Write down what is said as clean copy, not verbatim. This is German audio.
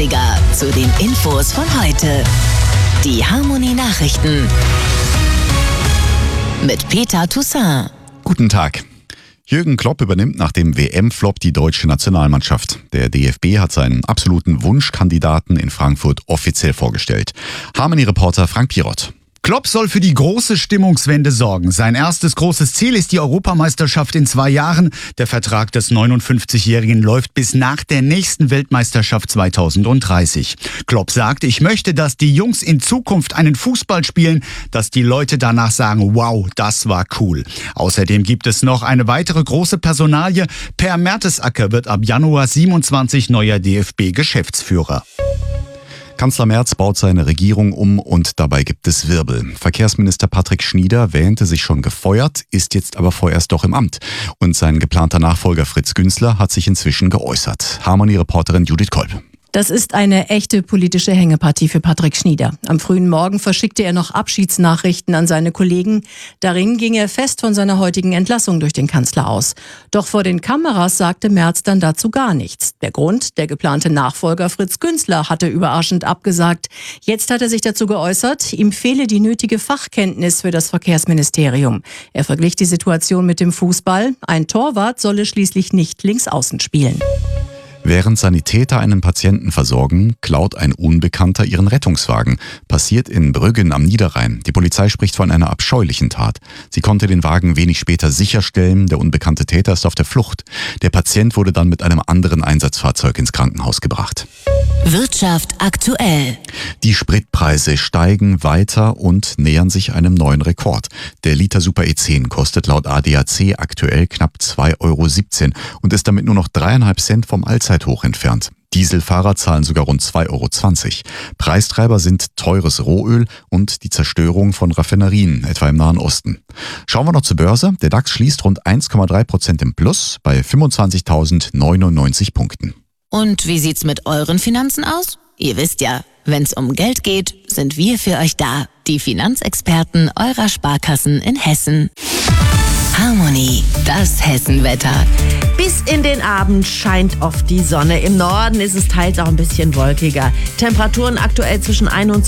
Klassiker zu den Infos von heute. Die Harmony Nachrichten mit Peter Toussaint. Guten Tag. Jürgen Klopp übernimmt nach dem WM-Flop die deutsche Nationalmannschaft. Der DFB hat seinen absoluten Wunschkandidaten in Frankfurt offiziell vorgestellt. Harmony-Reporter Frank Pirott. Klopp soll für die große Stimmungswende sorgen. Sein erstes großes Ziel ist die Europameisterschaft in 2 Jahren. Der Vertrag des 59-Jährigen läuft bis nach der nächsten Weltmeisterschaft 2030. Klopp sagt, ich möchte, dass die Jungs in Zukunft einen Fußball spielen, dass die Leute danach sagen, wow, das war cool. Außerdem gibt es noch eine weitere große Personalie. Per Mertesacker wird ab Januar 27 neuer DFB-Geschäftsführer. Kanzler Merz baut seine Regierung um und dabei gibt es Wirbel. Verkehrsminister Patrick Schnieder wähnte sich schon gefeuert, ist jetzt aber vorerst doch im Amt. Und sein geplanter Nachfolger Fritz Günzler hat sich inzwischen geäußert. Harmony-Reporterin Judith Kolb. Das ist eine echte politische Hängepartie für Patrick Schnieder. Am frühen Morgen verschickte er noch Abschiedsnachrichten an seine Kollegen. Darin ging er fest von seiner heutigen Entlassung durch den Kanzler aus. Doch vor den Kameras sagte Merz dann dazu gar nichts. Der Grund: der geplante Nachfolger Fritz Günzler hatte überraschend abgesagt. Jetzt hat er sich dazu geäußert, ihm fehle die nötige Fachkenntnis für das Verkehrsministerium. Er verglich die Situation mit dem Fußball. Ein Torwart solle schließlich nicht links außen spielen. Während Sanitäter einen Patienten versorgen, klaut ein Unbekannter ihren Rettungswagen. Passiert in Brüggen am Niederrhein. Die Polizei spricht von einer abscheulichen Tat. Sie konnte den Wagen wenig später sicherstellen. Der unbekannte Täter ist auf der Flucht. Der Patient wurde dann mit einem anderen Einsatzfahrzeug ins Krankenhaus gebracht. Wirtschaft aktuell. Die Spritpreise steigen weiter und nähern sich einem neuen Rekord. Der Liter Super E10 kostet laut ADAC aktuell knapp 2,17 € und ist damit nur noch 3,5 Cent vom Allzeithoch entfernt. Dieselfahrer zahlen sogar rund 2,20 €. Preistreiber sind teures Rohöl und die Zerstörung von Raffinerien, etwa im Nahen Osten. Schauen wir noch zur Börse. Der DAX schließt rund 1,3% im Plus bei 25.099 Punkten. Und wie sieht's mit euren Finanzen aus? Ihr wisst ja, wenn's um Geld geht, sind wir für euch da. Die Finanzexperten eurer Sparkassen in Hessen. Harmony, das Hessenwetter. Bis in den Abend scheint oft die Sonne. Im Norden ist es teils auch ein bisschen wolkiger. Temperaturen aktuell zwischen 21